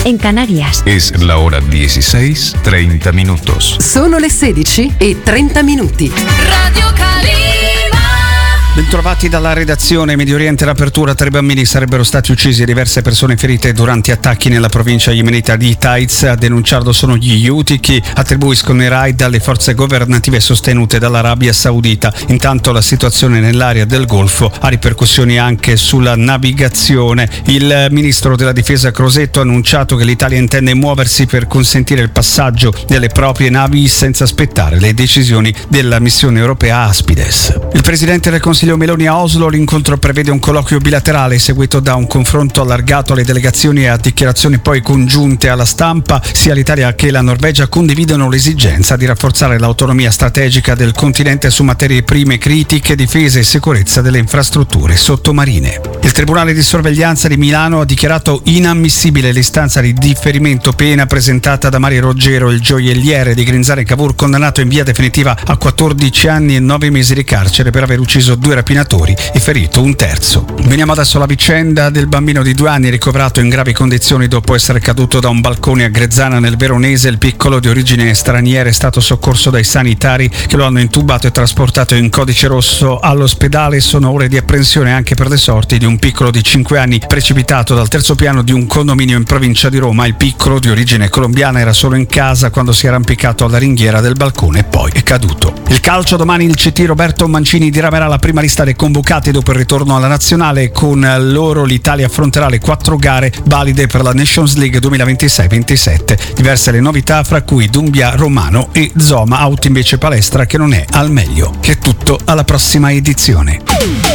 en Canarias. Es la hora 16:30 minutos. Sono le 16:30. Radio Calima. Bentrovati dalla redazione. Medio Oriente, l'apertura. 3 bambini sarebbero stati uccisi e diverse persone ferite durante attacchi nella provincia yemenita di Taiz. A denunciarlo sono gli Houthi, che attribuiscono i raid alle forze governative sostenute dall'Arabia Saudita. Intanto la situazione nell'area del Golfo ha ripercussioni anche sulla navigazione. Il ministro della difesa Crosetto ha annunciato che l'Italia intende muoversi per consentire il passaggio delle proprie navi senza aspettare le decisioni della missione europea Aspides. Il presidente del Consiglio Meloni a Oslo. L'incontro prevede un colloquio bilaterale seguito da un confronto allargato alle delegazioni e a dichiarazioni poi congiunte alla stampa. Sia l'Italia che la Norvegia condividono l'esigenza di rafforzare l'autonomia strategica del continente su materie prime critiche, difesa e sicurezza delle infrastrutture sottomarine. Il Tribunale di sorveglianza di Milano ha dichiarato inammissibile l'istanza di differimento pena presentata da Mario Roggero, il gioielliere di Grinzane Cavour, condannato in via definitiva a 14 anni e 9 mesi di carcere per aver ucciso 2 rapinatori e ferito un terzo. Veniamo adesso alla vicenda del bambino di 2 anni ricoverato in gravi condizioni dopo essere caduto da un balcone a Grezzana nel Veronese. Il piccolo, di origine straniera, è stato soccorso dai sanitari che lo hanno intubato e trasportato in codice rosso all'ospedale. Sono ore di apprensione anche per le sorti di un piccolo di 5 anni precipitato dal terzo piano di un condominio in provincia di Roma. Il piccolo, di origine colombiana, era solo in casa quando si è arrampicato alla ringhiera del balcone e poi è caduto. Il calcio, domani il CT Roberto Mancini diramerà la prima lista dei convocati dopo il ritorno alla nazionale. Con loro l'Italia affronterà le 4 gare valide per la Nations League 2026-27. Diverse le novità, fra cui Dumbia, Romano e Zoma, out invece Palestra che non è al meglio. Che è tutto, alla prossima edizione.